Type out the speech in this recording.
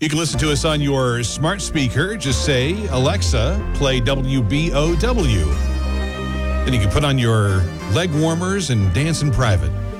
You can listen to us on your smart speaker. Just say, Alexa, play WBOW. Then you can put on your leg warmers and dance in private.